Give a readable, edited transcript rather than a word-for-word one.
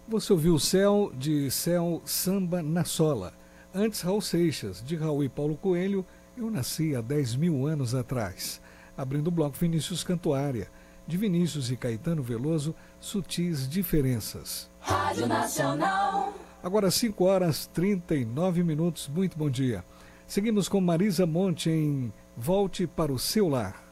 Você ouviu o Céu, de Céu, Samba na Sola. Antes, Raul Seixas, de Raul e Paulo Coelho, Eu Nasci há 10 mil anos atrás. Abrindo o bloco, Vinícius Cantuária, de Vinícius e Caetano Veloso, Sutis Diferenças. Rádio Nacional. Agora 5h39. Muito bom dia. Seguimos com Marisa Monte em Volte para o Seu Lar.